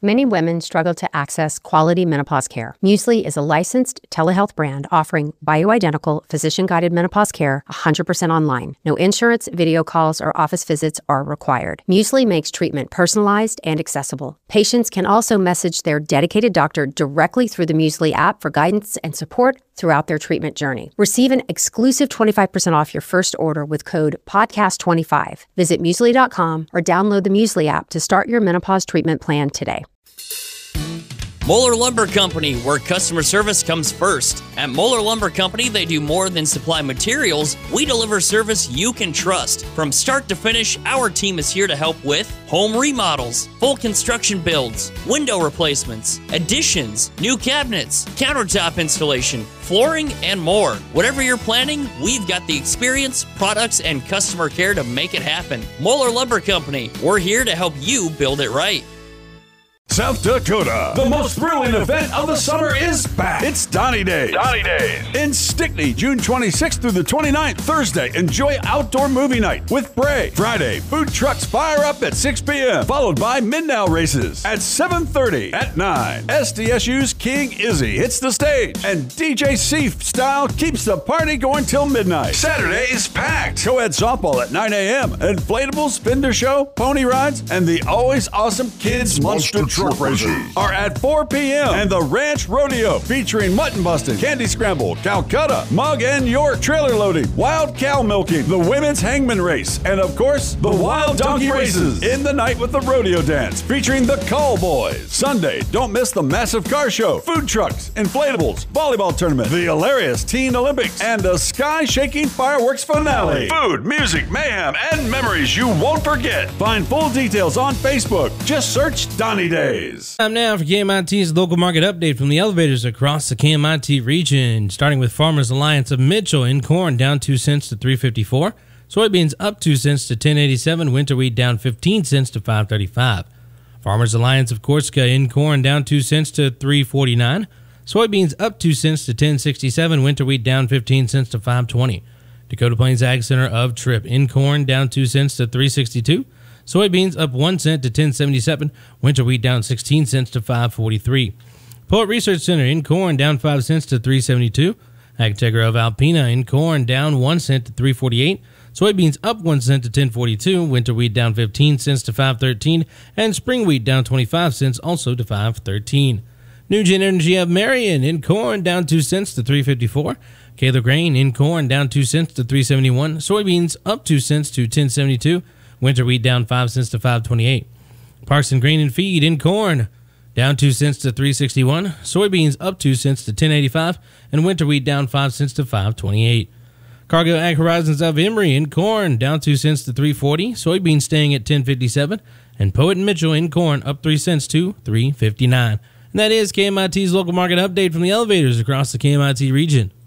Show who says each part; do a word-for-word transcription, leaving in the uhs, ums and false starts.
Speaker 1: Many women struggle to access quality menopause care. Muesli is a licensed telehealth brand offering bioidentical, physician-guided menopause care one hundred percent online. No insurance, video calls, or office visits are required. Muesli makes treatment personalized and accessible. Patients can also message their dedicated doctor directly through the Muesli app for guidance and support throughout their treatment journey. Receive an exclusive twenty-five percent off your first order with code podcast twenty-five. Visit muesli dot com or download the Muesli app to start your menopause treatment plan today.
Speaker 2: Moeller Lumber Company, where customer service comes first. At Moeller Lumber Company, they do more than supply materials. We deliver service you can trust. From start to finish, our team is here to help with home remodels, full construction builds, window replacements, additions, new cabinets, countertop installation, flooring, and more. Whatever you're planning, we've got the experience, products, and customer care to make it happen. Moeller Lumber Company, we're here to help you build it right.
Speaker 3: South Dakota, the most thrilling event of the summer is back. It's Donnie Days.
Speaker 4: Donnie Days.
Speaker 3: In Stickney, June twenty-sixth through the twenty-ninth, Thursday, enjoy outdoor movie night with Bray. Friday, food trucks fire up at six p.m., followed by Midnow races at seven thirty. At nine, S D S U's King Izzy hits the stage, and D J Seif style keeps the party going till midnight.
Speaker 4: Saturday is packed.
Speaker 3: Co-ed softball at nine a.m., inflatables, fender show, pony rides, and the always awesome Kids Monster, Monster Truck Races are at four p.m. and the Ranch Rodeo featuring mutton busting, candy scramble, Calcutta, mug and York, trailer loading, wild cow milking, the women's hangman race, and of course, the wild donkey races in the night with the rodeo dance featuring the Call Boys. Sunday, don't miss the massive car show, food trucks, inflatables, volleyball tournament, the hilarious Teen Olympics, and the sky-shaking fireworks finale.
Speaker 4: Food, music, mayhem, and memories you won't forget.
Speaker 3: Find full details on Facebook. Just search Donnie Days.
Speaker 5: Time now for K M I T's local market update from the elevators across the K M I T region. Starting with Farmers Alliance of Mitchell, in corn down two cents to three fifty-four. Soybeans up two cents to ten eighty-seven. Winter wheat down fifteen cents to five thirty-five. Farmers Alliance of Corsica, in corn down two cents to three forty-nine. Soybeans up two cents to ten sixty-seven. Winter wheat down fifteen cents to five twenty. Dakota Plains Ag Center of Tripp, in corn down two cents to three sixty-two. Soybeans up one cent to ten seventy-seven. Winter wheat down sixteen cents to five forty-three. Poet Research Center, in corn down five cents to three seventy-two. Agtegra of Alpena, in corn down one cent to three forty-eight. Soybeans up one cent to ten forty-two. Winter wheat down fifteen cents to five thirteen. And spring wheat down twenty-five cents also to five thirteen. Nugen Energy of Marion, in corn down two cents to three fifty-four. Kaler Grain, in corn down two cents to three seventy-one. Soybeans up two cents to ten seventy-two. Winter wheat down five cents to five twenty-eight. Parks and Grain and Feed, in corn down two cents to three sixty-one. Soybeans up two cents to ten eighty-five. And winter wheat down five cents to five twenty-eight. Cargill Ag Horizons of Emory, in corn down two cents to three forty. Soybeans staying at ten fifty-seven. And Poet and Mitchell, in corn up three cents to three fifty-nine. And that is K M I T's local market update from the elevators across the K M I T region.